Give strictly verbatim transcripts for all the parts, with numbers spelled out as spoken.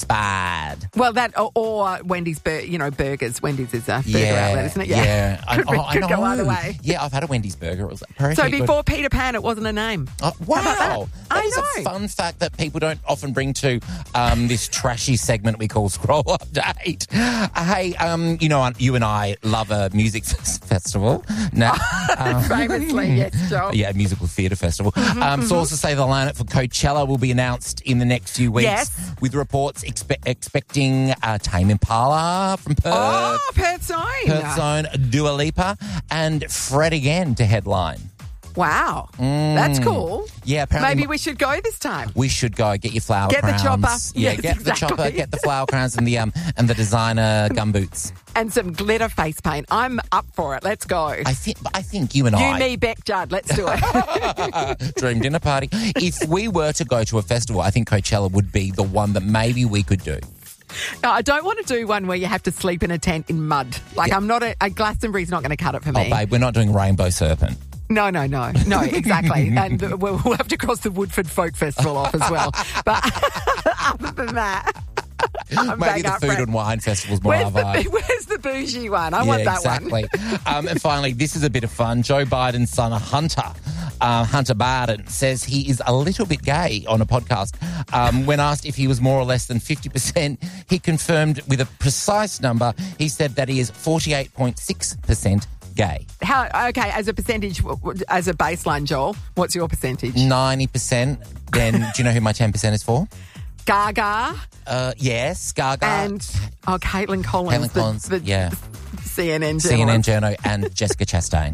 bad. Well, that or, or Wendy's, bur- you know, burgers. Wendy's is a burger Yeah, outlet, isn't it? yeah. I, could oh, I could know. go either way. Yeah, I've had a Wendy's burger. It was pretty So good. before Peter Pan, it wasn't a name. Oh, wow. How about that? That I is know. a fun fact that people don't often bring to um, this trashy segment we call Scroll Update. Uh, hey, um, you know, you and I love a music festival. Now, um, Famously, yes, Joel. Yeah, a musical theatre festival. Mm-hmm, um, mm-hmm. Sources say the lineup for Coachella will be announced in the next few weeks, yes. with reports expe- expecting uh, Tame Impala from Perth. Oh, Perth Zone. Perth Zone, Dua Lipa, and Fred again to headline. Wow. Mm. That's cool. Yeah, apparently. Maybe we should go this time. We should go. Get your flower get crowns. Get the chopper. Yeah, yes, get exactly. the chopper, get the flower crowns and the um and the designer gumboots. And some glitter face paint. I'm up for it. Let's go. I think I think you and you, I... You, me, Beck, Judd. Let's do it. Dream dinner party. If we were to go to a festival, I think Coachella would be the one that maybe we could do. No, I don't want to do one where you have to sleep in a tent in mud. Like, yeah. I'm not a, a Glastonbury's not going to cut it for me. Oh, babe, we're not doing Rainbow Serpent. No, no, no. No, exactly. And we'll, we'll have to cross the Woodford Folk Festival off as well. But other than that... I'm Maybe the Food front. and Wine Festival's more where's our the, vibe. Where's the bougie one? I yeah, want that exactly. one. um, and finally, this is a bit of fun. Joe Biden's son, Hunter, uh, Hunter Biden, says he is a little bit gay on a podcast. Um, when asked if he was more or less than fifty percent, he confirmed with a precise number. He said that he is forty-eight point six percent gay. How? Okay, as a percentage, as a baseline, Joel, what's your percentage? ninety percent. Then, do you know who my ten percent is for? Gaga. Uh, yes, Gaga. And, oh, Caitlin Collins. Caitlin Collins, the, the yeah. C N N journalist. C N N journo and Jessica Chastain.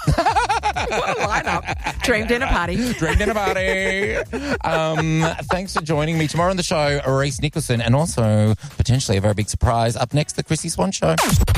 What a lineup. Dream dinner party. Dream dinner party. Um, thanks for joining me. Tomorrow on the show, Reese Nicholson, and also potentially a very big surprise. Up next, the Chrissy Swan Show.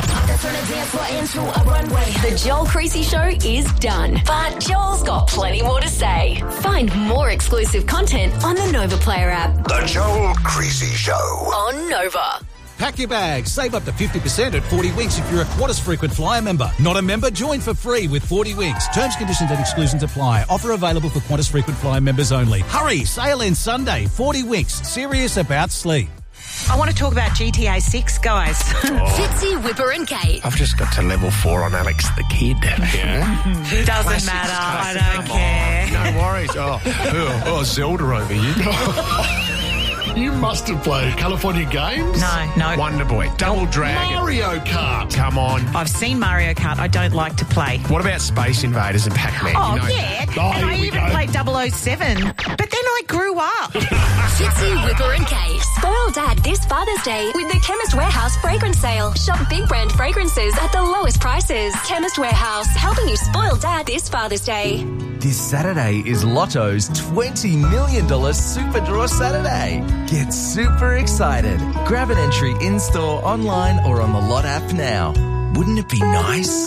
The Joel Creasy Show is done, but Joel's got plenty more to say. Find more exclusive content on the Nova Player app. The Joel Creasy Show on Nova. Pack your bags. Save up to fifty percent at forty Winks if you're a Qantas Frequent Flyer member. Not a member? Join for free with forty Winks. Terms, conditions and exclusions apply. Offer available for Qantas Frequent Flyer members only. Hurry! Sail in Sunday. forty Winks. Serious about sleep. I want to talk about G T A six, guys. Oh. Fitzy, Whipper and Kate. I've just got to level four on Alex the Kid. Yeah. Doesn't Classics, matter. classics. I don't Come care. On. No worries. Oh, oh, oh Zelda over here. You must have played California Games. No, no. Wonder Boy, Double Dragon, Mario Kart. Come on. I've seen Mario Kart. I don't like to play. What about Space Invaders and Pac-Man? Oh, you know? yeah. Oh, and I even go. played double oh seven. But then I grew up. Fitzy, Whipper and Kate. Spoil Dad this Father's Day with the Chemist Warehouse fragrance sale. Shop big brand fragrances at the lowest prices. Chemist Warehouse, helping you spoil Dad this Father's Day. This Saturday is Lotto's twenty million dollars Super Draw Saturday. Get super excited. Grab an entry in-store, online or on the Lot app now. Wouldn't it be nice?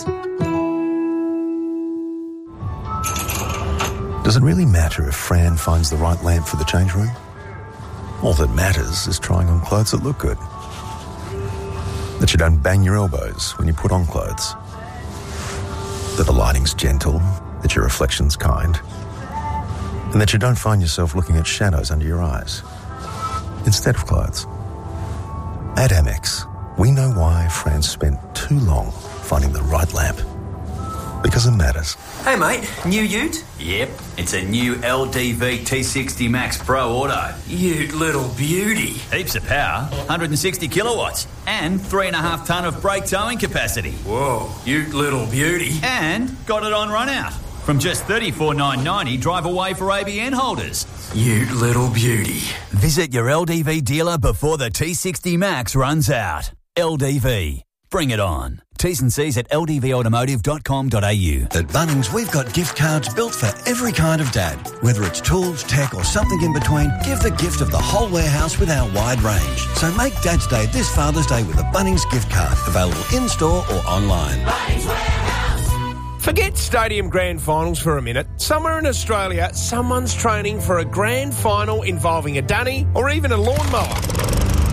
Does it really matter if Fran finds the right lamp for the change room? All that matters is trying on clothes that look good. That you don't bang your elbows when you put on clothes. That the lighting's gentle, that your reflection's kind, and that you don't find yourself looking at shadows under your eyes instead of clothes. At Amex, we know why Fran spent too long finding the right lamp. Because it matters. Hey mate, new ute? Yep, it's a new L D V T sixty Max Pro Auto. Ute little beauty. Heaps of power, one hundred sixty kilowatts, and three and a half tonne of brake towing capacity. Whoa, ute little beauty. And got it on run out. From just thirty-four thousand nine hundred ninety dollars, drive away for A B N holders. Ute little beauty. Visit your L D V dealer before the T sixty Max runs out. L D V. Bring it on. T's and C's at l d v automotive dot com dot a u. At Bunnings, we've got gift cards built for every kind of dad. Whether it's tools, tech or something in between, give the gift of the whole warehouse with our wide range. So make Dad's Day this Father's Day with a Bunnings gift card. Available in-store or online. Bunnings Warehouse. Forget stadium grand finals for a minute. Somewhere in Australia, someone's training for a grand final involving a dunny or even a lawnmower.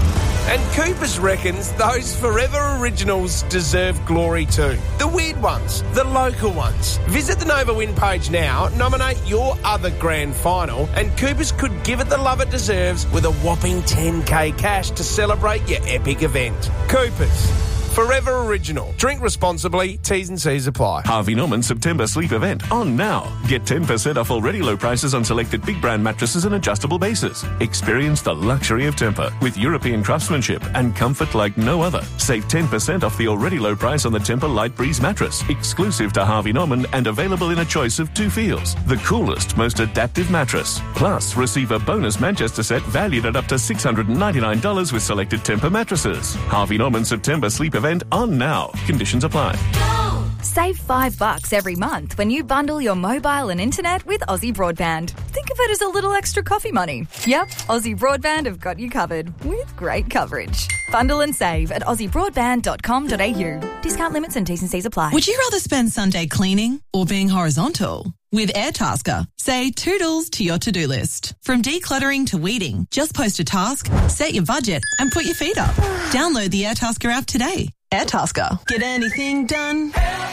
And Coopers reckons those Forever Originals deserve glory too. The weird ones, the local ones. Visit the Nova Win page now, nominate your other grand final, and Coopers could give it the love it deserves with a whopping ten K cash to celebrate your epic event. Coopers. Forever Original. Drink responsibly. T's and C's apply. Harvey Norman September sleep event on now. Get ten percent off already low prices on selected big brand mattresses and adjustable bases. Experience the luxury of Tempur with European craftsmanship and comfort like no other. Save ten percent off the already low price on the Tempur Light Breeze mattress, exclusive to Harvey Norman and available in a choice of two feels. The coolest, most adaptive mattress. Plus, receive a bonus Manchester set valued at up to six hundred ninety-nine dollars with selected Tempur mattresses. Harvey Norman September sleep event on now. Conditions apply. Save five bucks every month when you bundle your mobile and internet with Aussie Broadband. Think of it as a little extra coffee money. Yep, Aussie Broadband have got you covered with great coverage. Bundle and save at aussie broadband dot com dot a u. Discount limits and T's and C's apply. Would you rather spend Sunday cleaning or being horizontal? With Airtasker, say toodles to your to-do list. From decluttering to weeding, just post a task, set your budget and put your feet up. Download the Airtasker app today. Airtasker. Get anything done?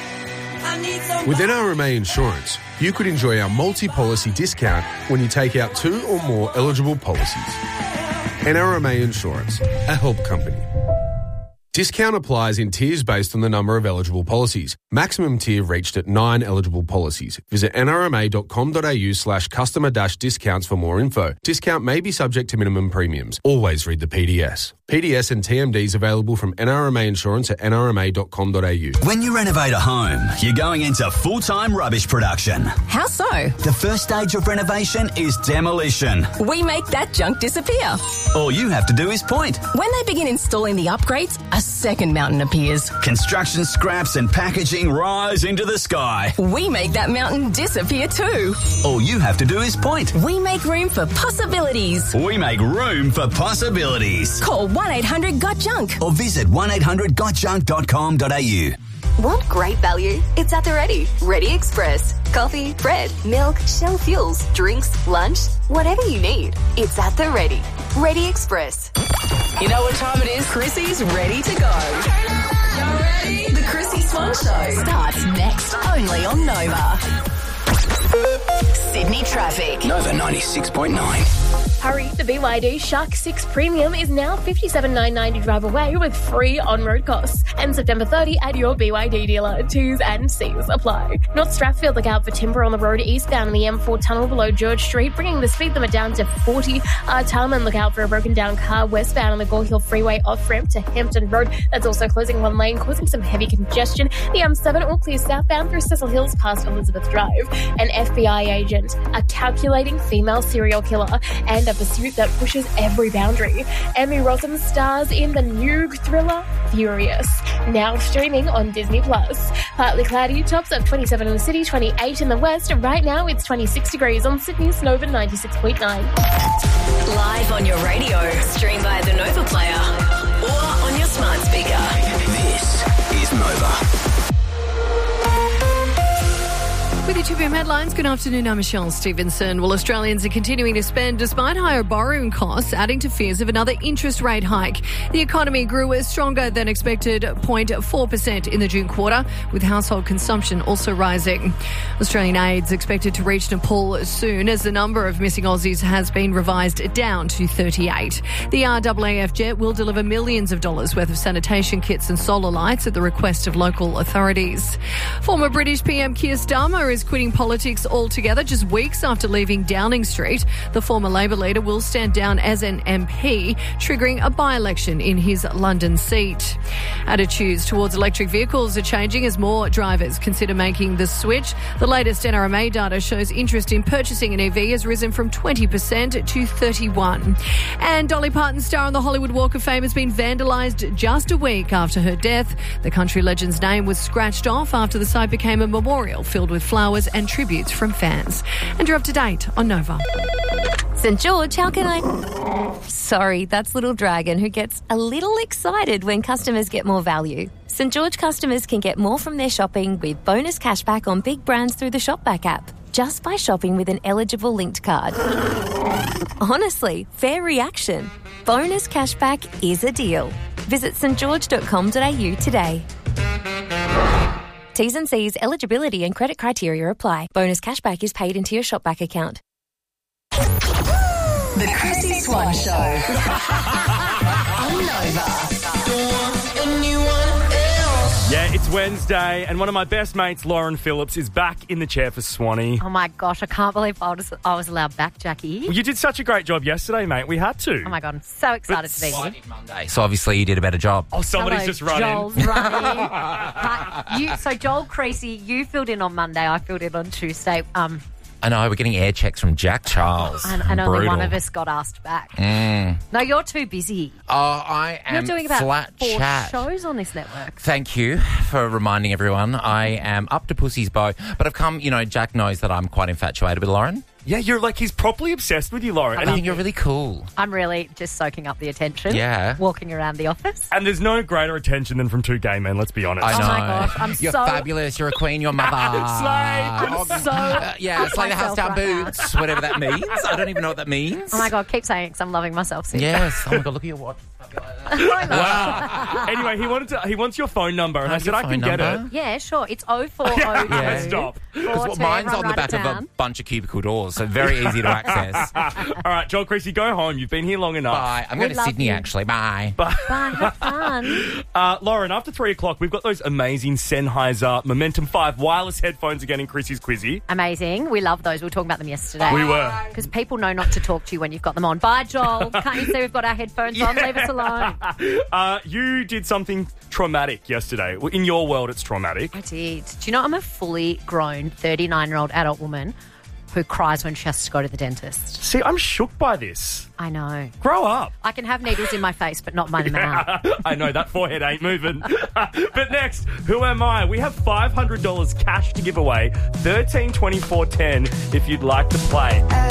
With N R M A Insurance, you could enjoy our multi-policy discount when you take out two or more eligible policies. N R M A Insurance, a help company. Discount applies in tiers based on the number of eligible policies. Maximum tier reached at nine eligible policies. Visit n r m a dot com dot a u slash customer dash discounts for more info. Discount may be subject to minimum premiums. Always read the P D S. P D S and T M Ds available from N R M A Insurance at n r m a dot com dot a u. When you renovate a home, you're going into full-time rubbish production. How so? The first stage of renovation is demolition. We make that junk disappear. All you have to do is point. When they begin installing the upgrades, a second mountain appears. Construction scraps and packaging rise into the sky. We make that mountain disappear too. All you have to do is point. We make room for possibilities. We make room for possibilities. Call one eight hundred got junk or visit one eight hundred got junk dot com dot a u. Want great value? It's at the Ready. Ready Express. Coffee, bread, milk, Shell Fuels, drinks, lunch, whatever you need. It's at the Ready. Ready Express. You know what time it is? Chrissy's ready to go. You're ready? The Chrissy Swan Show starts next only on Nova. Sydney traffic. Nova ninety-six point nine. Hurry, the B Y D Shark six Premium is now fifty-seven thousand nine hundred ninety dollars drive away with free on-road costs. And September thirtieth at your B Y D dealer. T's and C's apply. North Strathfield, look out for timber on the road eastbound in the M four tunnel below George Street, bringing the speed limit down to forty. Uh, Talman, look out for a broken down car westbound on the Gore Hill Freeway off-ramp to Hampton Road. That's also closing one lane, causing some heavy congestion. The M seven all clear southbound through Cecil Hills past Elizabeth Drive. An F B I agent, a calculating female serial killer, and a pursuit that pushes every boundary. Emmy Rossum stars in the new thriller Furious, now streaming on Disney Plus. Partly cloudy, tops of twenty-seven in the city, twenty-eight in the west. Right now it's twenty-six degrees on Sydney's Nova ninety-six point nine. Live on your radio, stream by the Nova Player, or on your smart speaker. This is Nova. With your two P M headlines, good afternoon, I'm Michelle Stevenson. Well, Australians are continuing to spend despite higher borrowing costs, adding to fears of another interest rate hike. The economy grew a stronger than expected zero point four percent in the June quarter, with household consumption also rising. Australian aid's expected to reach Nepal soon, as the number of missing Aussies has been revised down to thirty-eight. The R A A F jet will deliver millions of dollars worth of sanitation kits and solar lights at the request of local authorities. Former British P M Keir Starmer is quitting politics altogether just weeks after leaving Downing Street. The former Labor leader will stand down as an M P, triggering a by-election in his London seat. Attitudes towards electric vehicles are changing as more drivers consider making the switch. The latest N R M A data shows interest in purchasing an E V has risen from twenty percent to thirty-one percent. And Dolly Parton's star on the Hollywood Walk of Fame has been vandalised just a week after her death. The country legend's name was scratched off after the site became a memorial filled with flowers and tributes from fans. And you're up to date on Nova. St George, how can I... Sorry, that's Little Dragon, who gets a little excited when customers get more value. St George customers can get more from their shopping with bonus cashback on big brands through the Shopback app. just by shopping with an eligible linked card. Honestly, fair reaction. Bonus cashback is a deal. Visit st george dot com dot a u today. T's and C's, eligibility and credit criteria apply. Bonus cashback is paid into your shopback account. The Chrissy Swan Show. On Nova. Yeah, it's Wednesday, and one of my best mates, Lauren Phillips, is back in the chair for Swanee. Oh my gosh, I can't believe I was, I was allowed back, Jackie. Well, you did such a great job yesterday, mate. We had to. Oh my God, I'm so excited But to be here. Monday. So obviously you did a better job. Oh, somebody's Hello, just running. Joel's running. Hi, you, so Joel Creasy, you filled in on Monday, I filled in on Tuesday. Um, I know, we're getting air checks from Jack Charles. and, and only Brutal. one of us got asked back. Mm. No, you're too busy. Oh, I am You're doing about flat four chat. shows on this network. Thank you for reminding everyone. I am up to pussy's bow. But I've come, you know, Jack knows that I'm quite infatuated with Lauren. Yeah, you're like, he's properly obsessed with you, Lauren. I And think he- you're really cool. I'm really just soaking up the attention. Yeah. Walking around the office. And there's no greater attention than from two gay men, let's be honest. I know. Oh my gosh, I'm you're so- fabulous. You're a queen. You're mother. I'm so Uh, yeah, slay the house down myself right now. boots, whatever that means. I don't even know what that means. Oh my God, keep saying it because I'm loving myself. Sid. Yes. Oh my God, look at your watch. Wow. Anyway, he wanted to. He wants your phone number, and I Have said your I can phone get number? it. Yeah, sure. It's oh four oh two. Yeah, stop. Because mine's on the back of a bunch of cubicle doors, so very easy to access. All right, Joel Creasy, go home. You've been here long enough. Bye. I'm going to love Sydney, you. actually. Bye. Bye. Bye, have fun. Uh, Lauren, after three o'clock, we've got those amazing Sennheiser Momentum five wireless headphones again in Chrissy's Quizzy. Amazing. We love those. We were talking about them yesterday. We were. Because people know not to talk to you when you've got them on. Bye, Joel. Can't you see we've got our headphones on? Leave us alone. Uh, you did something traumatic yesterday. Well, in your world, it's traumatic. I did. Do you know I'm a fully grown thirty-nine-year-old adult woman who cries when she has to go to the dentist? See, I'm shook by this. I know. Grow up. I can have needles in my face, but not my mouth. I know, that forehead ain't moving. But next, who am I? We have five hundred dollars cash to give away. thirteen twenty-four ten if you'd like to play.